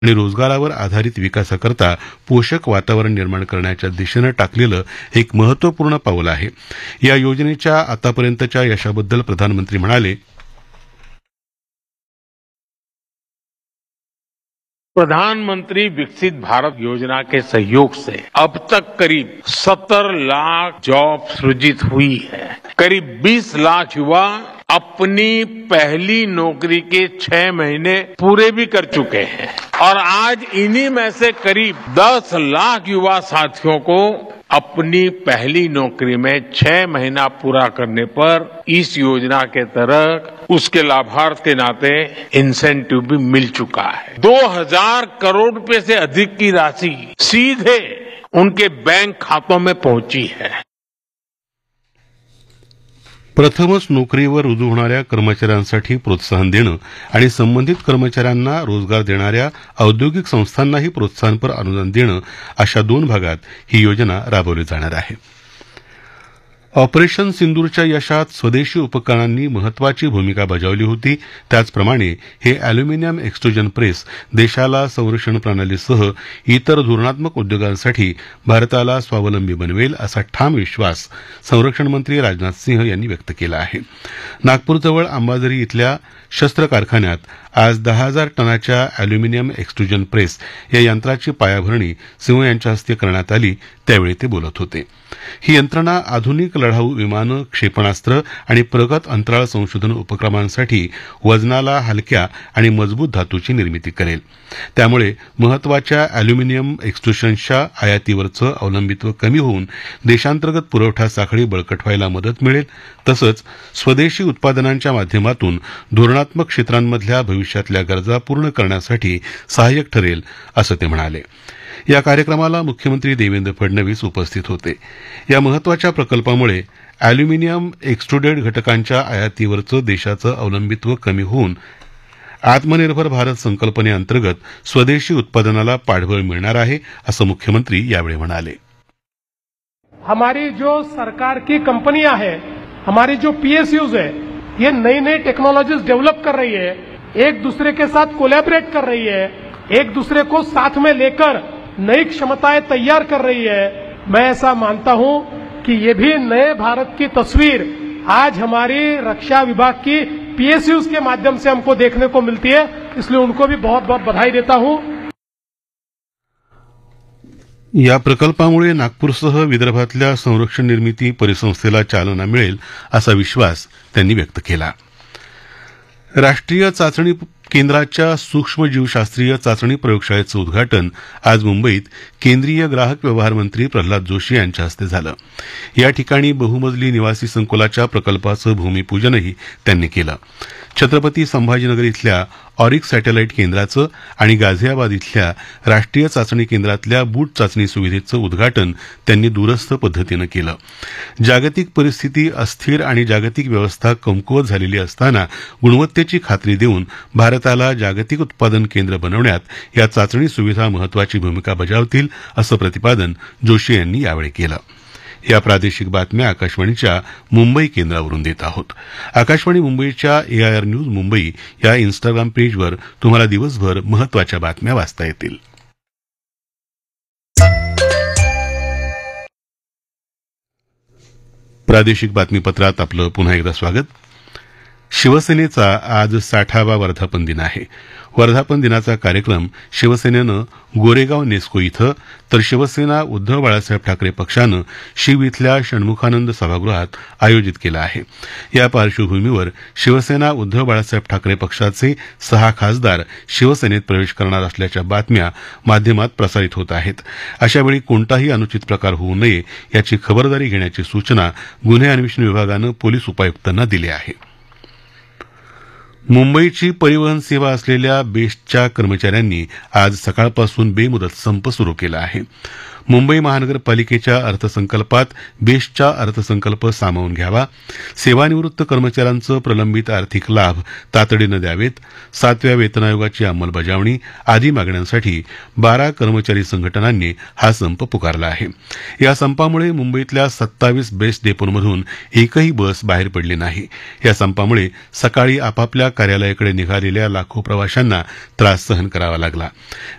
आणि रोजगारावर आधारित विकासाकरता पोषक वातावरण निर्माण करण्याच्या दिशेनं टाकलेलं एक महत्वपूर्ण पाऊल आहे. या योजनेच्या आतापर्यंतच्या यशाबद्दल प्रधानमंत्री म्हणाले, प्रधानमंत्री विकसित भारत योजना के सहयोग से अब तक करीब 70 लाख जॉब सृजित हुई है. करीब 20 लाख युवा अपनी पहली नौकरी के 6 महीने पूरे भी कर चुके हैं और आज इन्हीं में से करीब 10 लाख युवा साथियों को अपनी पहली नौकरी में 6 महीना पूरा करने पर इस योजना के तहत उसके लाभार्थ के नाते इंसेंटिव भी मिल चुका है. 2000 करोड़ रुपए से अधिक की राशि सीधे उनके बैंक खातों में पहुंची है. प्रथमच नोकरीवर रुजू होणाऱ्या कर्मचाऱ्यांसाठी प्रोत्साहन देणं आणि संबंधित कर्मचाऱ्यांना रोजगार देणाऱ्या औद्योगिक संस्थांनाही प्रोत्साहनपर अनुदान देणं अशा 2 भागात ही योजना राबवली जाणार आहे. ऑपरेशन सिंदूरच्या यशात स्वदेशी उपकरणांनी महत्वाची भूमिका बजावली होती. त्याचप्रमाणे हे अॅल्युमिनियम एक्सट्रुजन प्रेस देशाला संरक्षण प्रणालीसह इतर धोरणात्मक उद्योगांसाठी भारताला स्वावलंबी बनवेल असा ठाम विश्वास संरक्षण मंत्री राजनाथ सिंह यांनी व्यक्त केला आहे. नागपूरजवळ अंबाझरी इथल्या शस्त्र कारखान्यात आज 10,000 टनाच्या अॅल्युमिनियम एक्सट्रुजन प्रेस या यंत्राची पायाभरणी सिंह यांच्या हस्ते करण्यात आली. त्यावेळी ते बोलत होते. ही यंत्रणा आधुनिक लढाऊ विमानं, क्षेपणास्त्र आणि प्रगत अंतराळ संशोधन उपक्रमांसाठी वजनाला हलक्या आणि मजबूत धातूची निर्मिती करेल. त्यामुळे महत्वाच्या अॅल्युमिनियम एक्सट्रुशन्सच्या आयातीवरचं अवलंबित्व कमी होऊन देशांतर्गत पुरवठा साखळी बळकट व्हायला मदत मिळेल. तसंच स्वदेशी उत्पादनांच्या माध्यमातून धोरणात्मक क्षेत्रांमधल्या भविष्यातल्या गरजा पूर्ण करण्यासाठी सहाय्यक ठरेल असं ते म्हणाले. या कार्यक्रमाला मुख्यमंत्री देवेंद्र फडणवीस उपस्थित होते. या महत्वाच्या प्रकल्पामुळे अॅल्युमिनियम एक्सट्रुडेड घटकांच्या आयातीवरचं देशाचं अवलंबित्व कमी होऊन आत्मनिर्भर भारत संकल्पनेअंतर्गत स्वदेशी उत्पादनाला पाठबळ मिळणार आहे असं मुख्यमंत्री यावेळी म्हणाले. हमारी जो सरकार की कंपनियां हैं, हमारी जो पीएसयूज है, ये नई नई टेक्नोलॉजीज डेवलप कर रही है, एक दूसरे के साथ कोलैबोरेट कर रही है, एक दूसरे को साथ में लेकर नई क्षमताएं तैयार कर रही है. मैं ऐसा मानता हूं कि ये भी नए भारत की तस्वीर आज हमारी रक्षा विभाग की पीएसयूज के माध्यम से हमको देखने को मिलती है. इसलिए उनको भी बहुत बहुत बधाई देता हूं. या प्रकल्पामुळे नागपूरसह विदर्भातल्या संरक्षण निर्मिती परिसंस्थेला चालना मिळेल असा विश्वास त्यांनी व्यक्त केला. राष्ट्रीय चाचणी केंद्राच्या सूक्ष्मजीवशास्त्रीय चाचणी प्रयोगशाळेचं उद्घाटन आज मुंबईत केंद्रीय ग्राहक व्यवहार मंत्री प्रल्हाद जोशी यांच्या हस्ते झालं. या ठिकाणी बहुमजली निवासी संकुलाच्या प्रकल्पाचं भूमिपूजनही त्यांनी केलं. छत्रपती संभाजीनगर इथल्या ऑरिक सॅटेलाईट केंद्राचं आणि गाझियाबाद इथल्या राष्ट्रीय चाचणी केंद्रातल्या बूट चाचणी सुविधेचं उद्घाटन त्यांनी दूरस्थ पद्धतीनं केलं. जागतिक परिस्थिती अस्थिर आणि जागतिक व्यवस्था कमकुवत झालेली असताना गुणवत्तेची खात्री देऊन भारताला जागतिक उत्पादन केंद्र बनवण्यात या चाचणी सुविधा महत्वाची भूमिका बजावतील असं प्रतिपादन जोशी यांनी यावेळी केलं. या प्रादेशिक बातम्या आकाशवाणीच्या मुंबई केंद्रावरून देत आहोत. आकाशवाणी मुंबईच्या एआयआर न्यूज मुंबई या इन्स्टाग्राम पेजवर तुम्हाला दिवसभर महत्वाच्या बातम्या वाचता येतील. प्रादेशिक बातमीपत्रात आपलं पुन्हा एकदा स्वागत. शिवसेनेचा आज 60वा वर्धापन दिन आहे. वर्धापन दिनाचा कार्यक्रम शिवसेनेनं गोरेगाव नेस्को इथं तर शिवसेना उद्धव बाळासाहेब ठाकरे पक्षानं शीव इथल्या षण्मुखानंद सभागृहात आयोजित केला आहे. या पार्श्वभूमीवर शिवसेना उद्धव बाळासाहेब ठाकरे पक्षाचे 6 खासदार शिवसेनेत प्रवेश करणार असल्याच्या बातम्या माध्यमात प्रसारित होत आहेत. अशावेळी कोणताही अनुचित प्रकार होऊ नये याची खबरदारी घेण्याची सूचना गुन्हे अन्वेषण विभागानं पोलीस उपायुक्तांना दिली आहे. मुंबईची परिवहन सेवा असलेल्या बेस्टच्या कर्मचाऱ्यांनी आज सकाळपासून बेमुदत संप सुरू केला आहे. मुंबई महानगरपालिकेच्या अर्थसंकल्पात बेस्टचा अर्थसंकल्प सामावून घ्यावा, सेवानिवृत्त कर्मचाऱ्यांचं प्रलंबित आर्थिक लाभ तातडीनं द्यावेत, 7व्या वेतन आयोगाची अंमलबजावणी आदी मागण्यांसाठी 12 कर्मचारी संघटनांनी हा संप पुकारला आहे. या संपामुळे मुंबईतल्या 27 बेस्ट डेपोंमधून एकही बस बाहेर पडली नाही. या संपामुळे सकाळी आपापल्या कार्यालयाकडे निघालेल्या लाखो प्रवाशांना त्रास सहन करावा लागला.